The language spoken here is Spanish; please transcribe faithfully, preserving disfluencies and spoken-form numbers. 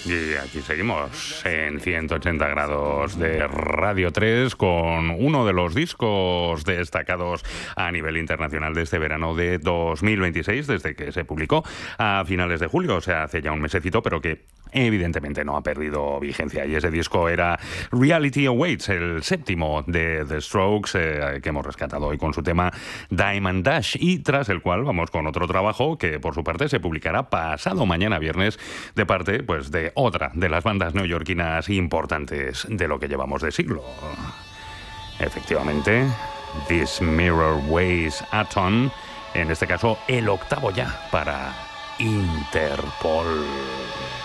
Y aquí seguimos en ciento ochenta grados de Radio tres con uno de los discos destacados a nivel internacional de este verano de dos mil veintiséis, desde que se publicó a finales de julio, o sea, hace ya un mesecito, pero que evidentemente no ha perdido vigencia. Y ese disco era Reality Awaits, el séptimo de The Strokes, eh, que hemos rescatado hoy con su tema Diamond Dash, y tras el cual vamos con otro trabajo que por su parte se publicará pasado mañana viernes, de parte pues de otra de las bandas neoyorquinas importantes de lo que llevamos de siglo. Efectivamente, This Mirror Weighs a Ton, en este caso el octavo ya para Interpol.